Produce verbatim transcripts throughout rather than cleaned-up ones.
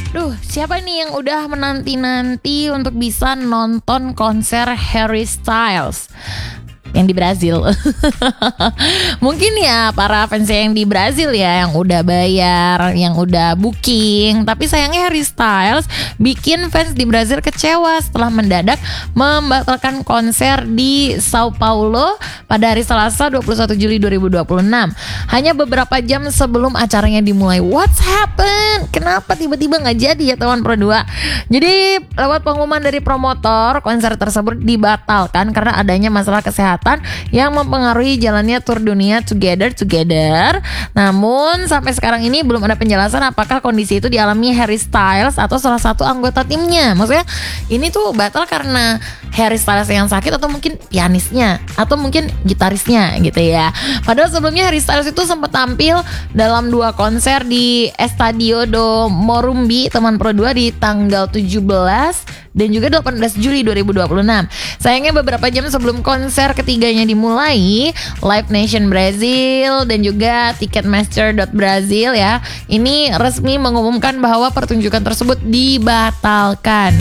Duh, siapa nih yang udah menanti-nanti untuk bisa nonton konser Harry Styles yang di Brazil? Mungkin ya para fans yang di Brazil ya, yang udah bayar, yang udah booking. Tapi sayangnya Harry Styles bikin fans di Brazil kecewa setelah mendadak membatalkan konser di Sao Paulo pada hari Selasa dua puluh satu Juli dua ribu dua puluh enam, hanya beberapa jam sebelum acaranya dimulai. What's happened? Kenapa tiba-tiba gak jadi ya teman Pro dua? Jadi lewat pengumuman dari promotor, konser tersebut dibatalkan karena adanya masalah kesehatan yang mempengaruhi jalannya tur dunia Together Together. Namun sampai sekarang ini belum ada penjelasan apakah kondisi itu dialami Harry Styles atau salah satu anggota timnya. Maksudnya ini tuh batal karena Harry Styles yang sakit atau mungkin pianisnya atau mungkin gitarisnya gitu ya. Padahal sebelumnya Harry Styles itu sempat tampil dalam dua konser di Estadio do Morumbi teman Pro dua di tanggal tujuh belas dan juga delapan belas Juli dua ribu dua puluh enam. Sayangnya beberapa jam sebelum konser ketiganya dimulai, Live Nation Brazil dan juga Ticketmaster dot Brazil ya, ini resmi mengumumkan bahwa pertunjukan tersebut dibatalkan.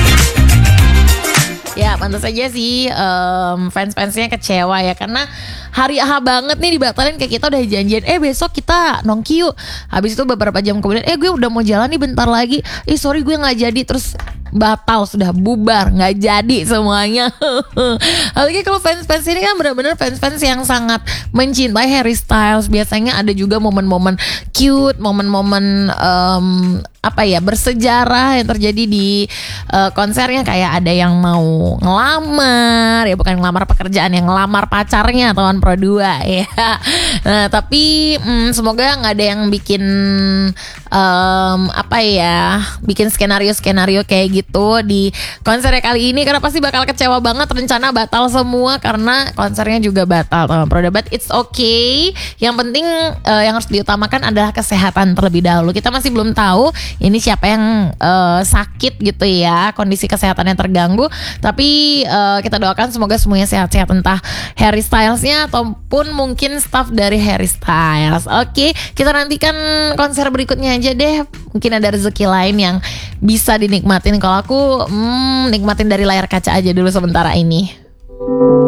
Ya pantas saja sih um, fans-fansnya kecewa ya, karena hari A H banget nih dibatalin, kayak kita udah janjian eh besok kita nongki yuk. Habis itu beberapa jam kemudian eh gue udah mau jalan nih bentar lagi, ih sorry gue gak jadi, terus batal, sudah bubar, nggak jadi semuanya. Apalagi kalau fans-fans ini kan benar-benar fans-fans yang sangat mencintai Harry Styles. Biasanya ada juga momen-momen cute, momen-momen um, apa ya bersejarah yang terjadi di uh, konsernya, kayak ada yang mau ngelamar, ya bukan ngelamar pekerjaan, yang ngelamar pacarnya teman Pro dua ya. Nah tapi mm, semoga nggak ada yang bikin um, apa ya, bikin skenario-skenario kayak gitu gitu di konsernya kali ini, karena pasti bakal kecewa banget, rencana batal semua karena konsernya juga batal teman Pro dua. But it's okay, yang penting uh, yang harus diutamakan adalah kesehatan terlebih dahulu. Kita masih belum tahu ini siapa yang uh, sakit gitu ya, kondisi kesehatannya terganggu, tapi uh, kita doakan semoga semuanya sehat-sehat, entah Harry Styles-nya ataupun mungkin staff dari Harry Styles. Oke, kita nantikan konser berikutnya aja deh, mungkin ada rezeki lain yang bisa dinikmatin. Kalau aku hmm, nikmatin dari layar kaca aja dulu sementara ini.